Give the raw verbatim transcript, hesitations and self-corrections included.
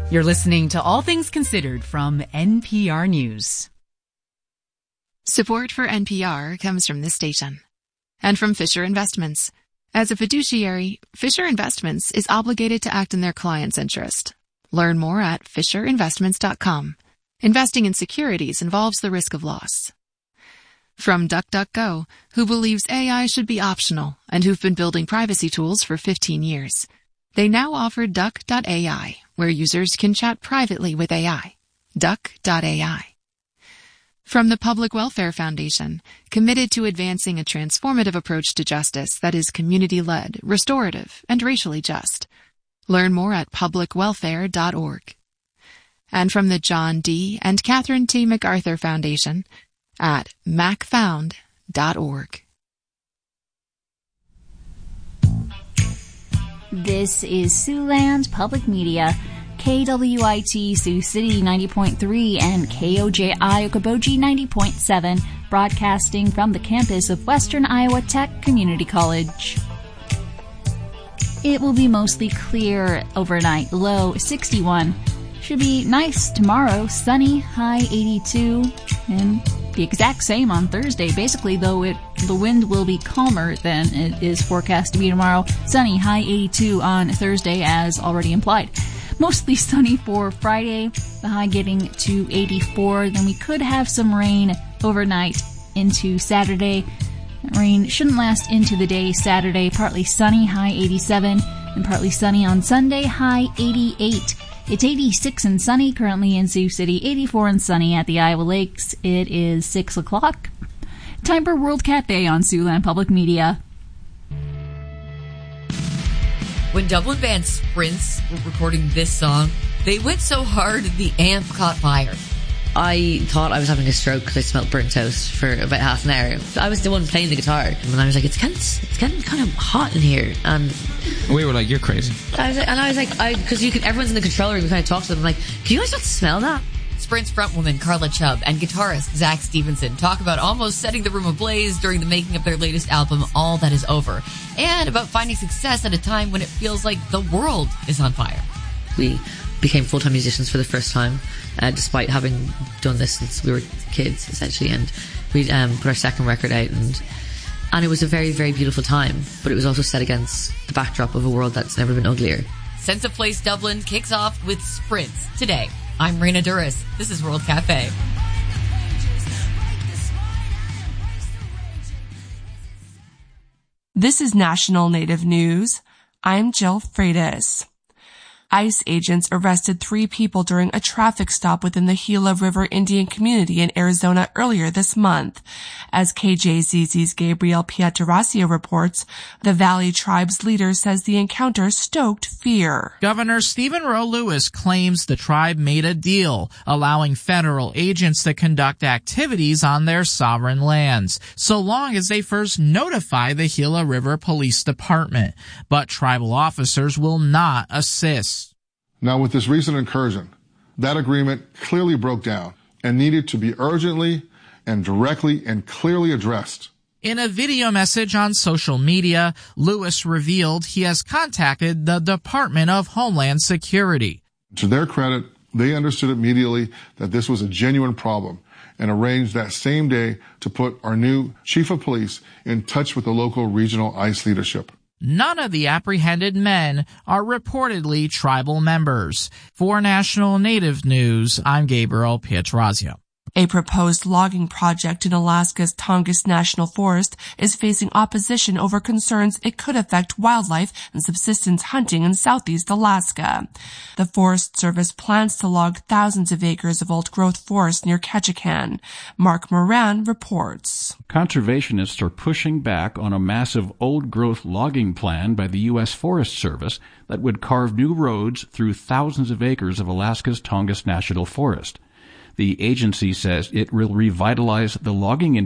You're listening to All Things Considered from N P R News. Support for N P R comes from this station and from Fisher Investments. As a fiduciary, Fisher Investments is obligated to act in their client's interest. Learn more at fisher investments dot com. Investing in securities involves the risk of loss. From DuckDuckGo, who believes A I should be optional and who've been building privacy tools for fifteen years. They now offer Duck dot A I, where users can chat privately with A I. Duck dot A I. From the Public Welfare Foundation, committed to advancing a transformative approach to justice that is community-led, restorative, and racially just. Learn more at public welfare dot org. And from the John D. and Catherine T. MacArthur Foundation at mac found dot org. This is Siouxland Public Media, K W I T Sioux City ninety point three and K O J I Okoboji ninety point seven, broadcasting from the campus of Western Iowa Tech Community College. It will be mostly clear overnight, low sixty-one. Should be nice tomorrow, sunny, high eighty-two, and the exact same on Thursday. Basically, though, it the wind will be calmer than it is forecast to be tomorrow. Sunny, high eighty-two on Thursday, as already implied. Mostly sunny for Friday, the high getting to eighty-four. Then we could have some rain overnight into Saturday. Rain shouldn't last into the day Saturday. Partly sunny, high eighty-seven, and partly sunny on Sunday, high eighty-eight. It's eighty-six and sunny currently in Sioux City, eighty-four and sunny at the Iowa Lakes. It is six o'clock. Time for World Cat Day on Siouxland Public Media. When Dublin band Sprints were recording this song, they went so hard the amp caught fire. I thought I was having a stroke because I smelled burnt toast for about half an hour. I was the one playing the guitar, and I was like, it's getting, it's getting kind of hot in here. And we were like, you're crazy. I was like, and I was like, I because you can, everyone's in the control room, you kind of talk to them. I'm like, can you guys not smell that? Sprints frontwoman Carla Chubb and guitarist Zach Stevenson talk about almost setting the room ablaze during the making of their latest album, All That Is Over, and about finding success at a time when it feels like the world is on fire. We became full-time musicians for the first time, uh, despite having done this since we were kids, essentially, and we um, put our second record out, and and it was a very, very beautiful time, but it was also set against the backdrop of a world that's never been uglier. Sense of Place Dublin kicks off with Sprints today. I'm Raina Duras. This is World Cafe. This is National Native News. I'm Jill Freitas. ICE agents arrested three people during a traffic stop within the Gila River Indian community in Arizona earlier this month. As K J Z Z's Gabriel Pietrasio reports, the Valley Tribe's leader says the encounter stoked fear. Governor Stephen Roe Lewis claims the tribe made a deal, allowing federal agents to conduct activities on their sovereign lands, so long as they first notify the Gila River Police Department. But tribal officers will not assist. Now, with this recent incursion, that agreement clearly broke down and needed to be urgently and directly and clearly addressed. In a video message on social media, Lewis revealed he has contacted the Department of Homeland Security. To their credit, they understood immediately that this was a genuine problem and arranged that same day to put our new chief of police in touch with the local regional ICE leadership. None of the apprehended men are reportedly tribal members. For National Native News, I'm Gabriel Pietrasio. A proposed logging project in Alaska's Tongass National Forest is facing opposition over concerns it could affect wildlife and subsistence hunting in southeast Alaska. The Forest Service plans to log thousands of acres of old-growth forest near Ketchikan. Mark Moran reports. Conservationists are pushing back on a massive old-growth logging plan by the U S Forest Service that would carve new roads through thousands of acres of Alaska's Tongass National Forest. The agency says it will revitalize the logging industry